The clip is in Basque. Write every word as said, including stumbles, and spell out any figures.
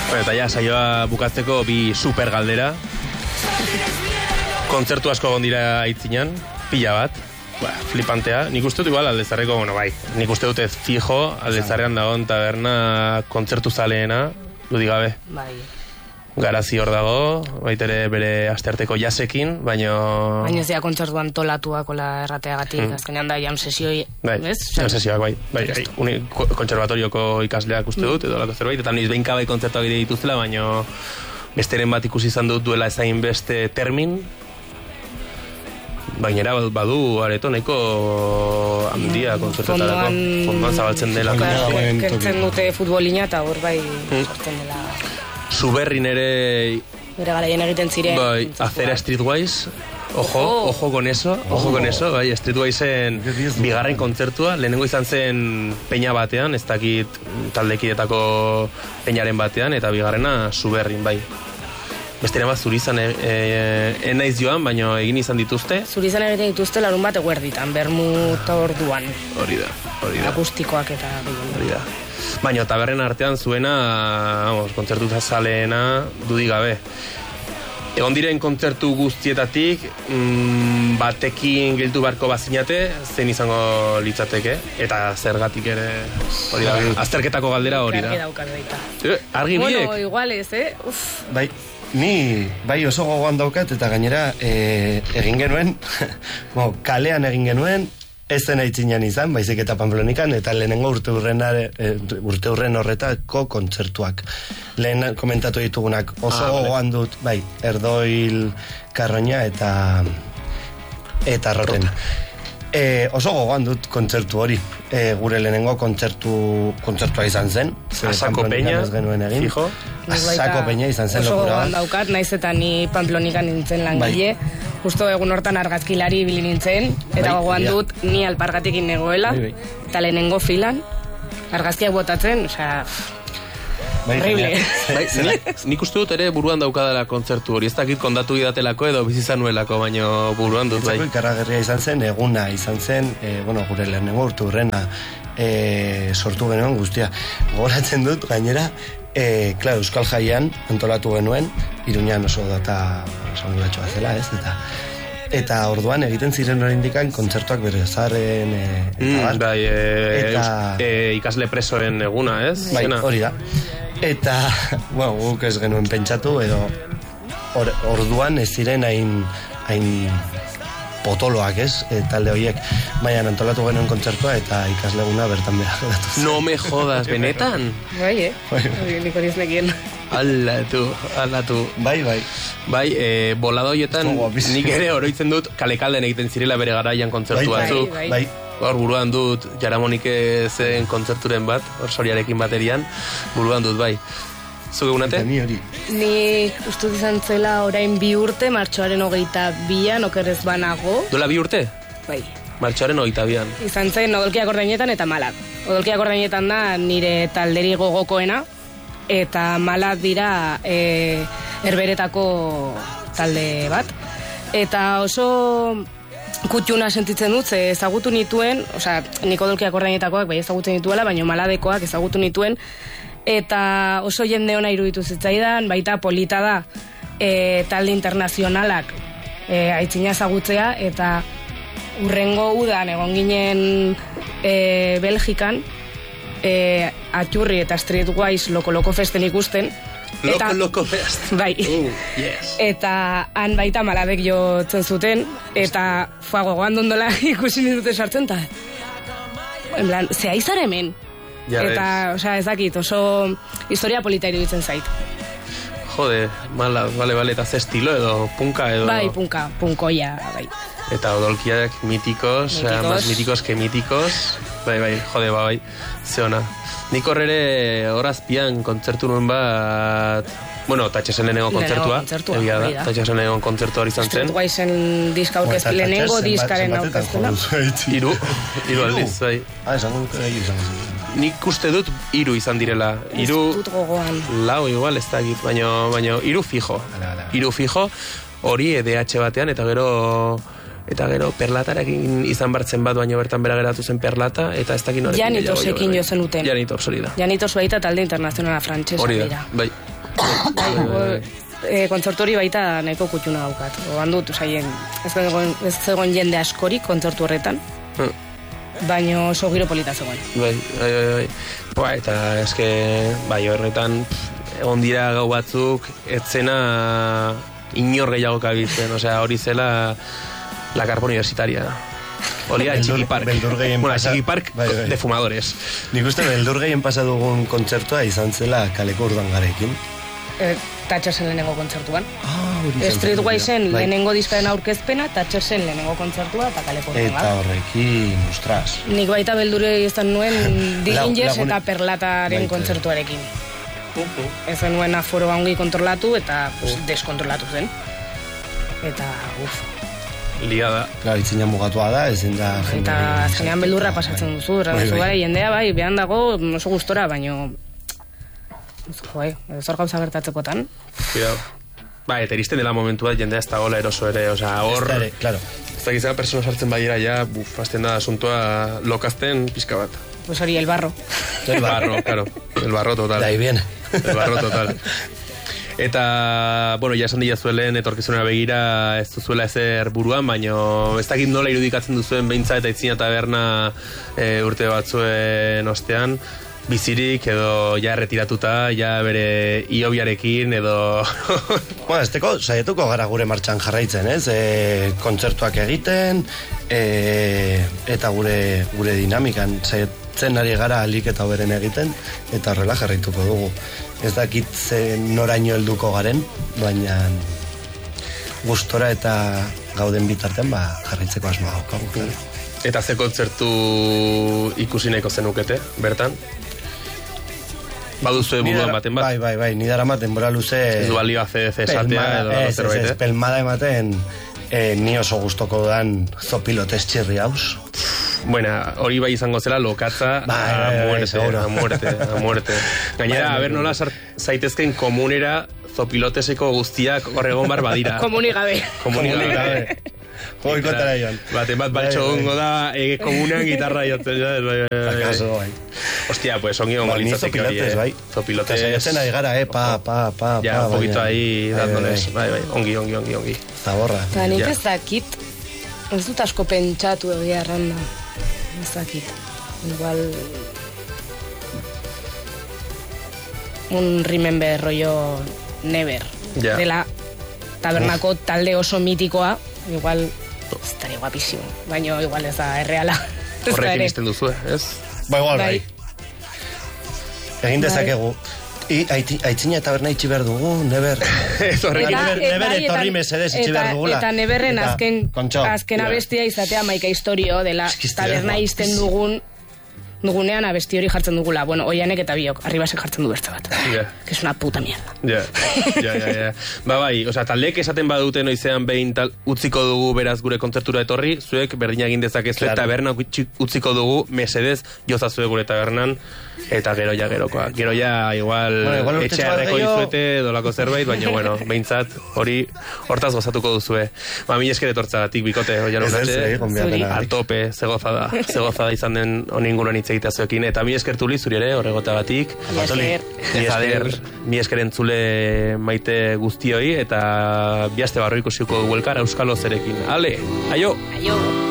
Eta ja, saioa bukatzeko bi super galdera. Kontzertu asko egon dira aitzinan, pila bat. Ba, flipantea. Nik uste dut igual Aldezarreko, bueno, bai. Nik uste dut ez fijo, Aldezarrean dagoen taberna kontzertu zaleena, dudik gabe. Bai. Garazi hor dago, baitere bere astearteko jasekin, baino... Baina ez dira kontzertu antolatuak ola errateagatik, mm. azkenean da jam sesioi, bai, ez? Jam sesioak, bai. bai, bai uni, kontserbatorioko ikasleak uste dut, mm. edo lako zerbait, eta niz behinka bai kontzertuak ere dituzela, baino besteren bat ikusi izan dut duela ezain beste termin, bainera badu areto nahiko handia kontzertetarako, fondoan zabaltzen dela. Kertzen dute futbolina eta hor bai sortzen dela... Zuberrin ere... Bere garaien egiten ziren... Bai, Acera Streetwise, ojo, oh. ojo con eso, ojo oh. con eso, bai, Streetwiseen bigarren kontzertua, lehenengo izan zen peña batean, ez dakit taldekidetako peñaren batean, eta bigarrena Zuberrin, bai. Besteren bat Zurizan e, e, enaiz joan, baina egin izan dituzte. Zurizan egiten dituzte larun bat eguerditan, bermut orduan. Hori da, hori da. Akustikoak eta... Hori da. Baina taberren artean zuena, vamos, kontzertu zaleena dudik gabe. Egon diren kontzertu guztietatik, mm, batekin giltu beharko bazinate, zein izango litzateke, eta zergatik ere hori da. Azterketako galdera hori da. Eh, argi biek? Bueno, igual ez, eh? Uf. Bai, ni bai oso gogoan daukat, eta gainera eh, egin genuen, bueno, kalean egin genuen, ez zen aitzinan izan, baizik eta Pamplonikan, eta lehenengo urte urren, urte urren horretako kontzertuak. Lehen komentatu ditugunak oso ah, gogoan dut, bai, Erdoil, Karroña eta eta Roten. E, oso gogoan dut kontzertu hori. E, gure lehenengo kontzertu kontzertua izan zen. Asako Peña, fijo. Asako Peña izan zen lokura. Oso gogoan daukat, naiz eta ni Pamplonikan nintzen langile. Bai. Justo egun hortan argazkilari bili nintzen, eta gogoan bai, dut ni alpargatikin negoela, bai, bai. Eta lehenengo filan, argazkiak botatzen, osea... Bai, horrible. Bai, nik, nik uste dut ere buruan daukadala kontzertu hori, ez dakit kondatu idatelako edo bizizanuelako, baino buruan dut, bai. Etzako ikarragerria izan zen, eguna izan zen, e, bueno, gure lehenengo urtu urrena e, sortu genuen guztia. Gogoratzen dut, gainera, E, claro, Euskal Jaian antolatu genuen, Iruñan oso data sanguratxoa zela, ez? Eta, eta orduan egiten ziren oraindikan kontzertuak berezaren e, mm, bai, e, eta e, ikasle presoen eguna, ez? Bai, hori da. Eta, bueno, guk ez genuen pentsatu, edo or, orduan ez ziren hain hain potoloak, ez? E, talde horiek, baina antolatu genuen kontzertua eta ikasleguna bertan bera geratu zen. No me jodas, benetan? Bai, eh? Bai, nik hori ez nekien. Ala tu, ala tu. Bai, bai. Bai, e, bolada horietan nik ere oroitzen dut kalekalden egiten zirela bere garaian kontzertu bai, batzuk. Bai, bai. Hor buruan dut Jaramonike zen kontzerturen bat, hor Soriarekin baterian, buruan dut, bai. Zuge gunate? Ni hori. Ni ustut izan zela orain bi urte, martxoaren hogeita bian, okerrez banago. Dola bi urte? Bai. Martxoaren hogeita bian. Izan zen Odolkiak Ordainetan eta Malak. Odolkiak Ordainetan da nire talderi gogokoena, eta Malak dira e, Herberetako talde bat. Eta oso kutxuna sentitzen dut, ze ezagutu nituen, osea, nik Odolkiak Ordainetakoak bai ezagutzen nituela, baina Maladekoak ezagutu nituen, eta oso jende ona iruditu zitzaidan, baita polita da e, talde internazionalak e, aitzina ezagutzea, eta urrengo udan egon ginen e, Belgikan e, Atxurri eta Streetwise loko-loko festen ikusten. Loko-loko fest. Bai. Uh, yes. Eta han baita Malabek jotzen zuten, eta fua gogoan dondola ikusi nindute sartzen, eta en plan, zea izar hemen. Ja, eta, osea, ezakit, oso historia polita iruditzen zait. Jode, mala, bale, bale, eta ze estilo edo punka edo... Bai, punka, punkoia, bai. Eta Odolkiak mitikos, mitikos. más mitikos que mitikos. Bai, bai, jode, ba, bai, ze ona. Nik horrere horazpian kontzertu nuen bat... Bueno, Tatxesen lehenengo kontzertua. Egia da, Tatxesen lehenengo kontzertua hori izan zen. Streetwisen diska aurkezpen, lehenengo diskaren aurkezpena. Iru, iru aldiz, bai. Ah, esango dut, izango zen. Nik uste dut iru izan direla. Iru, lau igual ez da egit, baina, baina iru fijo. Iru fijo, hori E D H batean, eta gero... Eta gero perlatarekin izan bartzen bat, baina bertan bera geratu zen perlata, eta ez dakin horrekin... Janitosekin jo zenuten. Janitos, hori da. Janitos baita talde internazionala frantsesa dira. Bai, E, kontzertu hori baita nahiko kutxuna daukat. Oan dut, usaien, ez zegoen, ez zegoen jende askorik kontzertu horretan, baina oso giro polita zegoen. Bai, bai, bai, bai. Ba, eta eske, bai, horretan, egon dira gau batzuk, etzena inor gehiago kabitzen, osea, hori zela la Carpa Universitaria. Olia, Txiki Park. Bueno, Txiki Park de fumadores. Nik uste, beldur gehien pasa dugun kontzertua izan zela Kaleko Urdangarekin. E, Tatxersen lehenengo kontzertuan. Ah, Streetwise-en lehenengo diskaren aurkezpena, Tatxersen lehenengo kontzertua eta Kaleko Urdangar. Eta horrekin, ostras. Nik baita beldure izan nuen Dillingers eta Perlataren kontzertuarekin. Ez nuen aforo hangi kontrolatu eta pues, deskontrolatu zen. Eta, uff. Liada. Claro, itzina mugatua da, ezin da... Eta azkenean beldurra pasatzen duzu, errazu gara, jendea bai, behan dago, oso gustora, baino... Joe, zor gauza gertatzekotan. Cuidado. Ba, eta iristen dela momentu bat, jendea ez da gola eroso ere, osea, hor... Ez claro. Ez da gizena persona sartzen badiera, ja, buf, azten da asuntoa lokazten pixka bat. Pues hori, el barro. El barro, claro, el barro total. De ahí viene. El barro total. Eta, bueno, ja esan dira zuelen, etorkizunera begira ez duzuela ezer buruan, baino ez dakit nola irudikatzen duzuen beintza eta itzina taberna e, urte batzuen ostean, bizirik edo ja erretiratuta, ja bere iobiarekin edo... Bueno, esteko saietuko gara gure martxan jarraitzen, ez? E, kontzertuak egiten, e, eta gure, gure dinamikan saietzen ari gara alik eta hoberen egiten, eta horrela jarraituko dugu. Ez dakit noraino helduko garen, baina gustora eta gauden bitartean ba, jarraitzeko asmoa daukagu. Eta ze kontzertu ikusi nahiko zenukete, bertan? Baduzue buruan baten bat? Bai, bai, bai, nidara maten bora luze... Ez du balio C D C esatea edo ez, zerbait, ez, ez, pelmada ematen eh, ni oso gustoko dan zopilotes txirri haus. Bueno, hori bai izango zela lokatza ba, a muerte, bai, a muerte, a muerte. Gainera, a ber nola zaitezken komunera zopiloteseko guztiak horregon bar badira. Komuni gabe. Komuni gabe. Hoi kontara joan. Bate bat baltxo gongo da e, komunean gitarra jotzen. Akaso, bai. Hostia, pues ongi gongo litzateke hori. Bai. Zopilotes. Zaiotzen ari gara, eh, pa, pa, pa, ja, pa. Ja, un poquito ahí dándoles. Bai, bai, ongi, ongi, ongi, ongi. Zaborra. Eta nik ez dakit, ez dut asko pentsatu egia erranda. Ez dakit. Igual... Un remember rollo never. Ja. Dela tabernako talde oso mitikoa. Igual, estaria guapísimo. Baina igual ez da erreala. Horrekin izten duzu, ez? Ba, igual, bai. Egin dezakegu. I, aitzina taberna itxi behar dugu, neber. Neber etorri mesedez itxi behar dugula. Eta neberren azken, azken abestia izatea maika historio dela taberna izten dugun dugunean abesti hori jartzen dugula. Bueno, oianek eta biok, arribasek jartzen du beste bat. Yeah. Que es una puta mierda. Ja, ja, ja, ja. Ba bai, osea, taldeek esaten badute noizean behin tal, utziko dugu beraz gure kontzertura etorri, zuek berdina egin dezakezu claro. Taberna utziko dugu mesedez jozazue gure tabernan, eta gero ja gerokoa. Gero ja igual, bueno, etxearreko izuete dolako zerbait, baina bueno, behintzat hori hortaz gozatuko duzue. Ba, mi esker etortzagatik bikote, oian unatxe, altope, zegozada, zegozada izan den honingunan hitz egitea zuekin, eta mi esker Tuli, zuri ere, horregotagatik. Mi esker. Mi esker, mi esker entzule maite guztioi, eta biaste barro ikusiko dugu elkar Euskal Ozerekin. Ale, aio! Aio!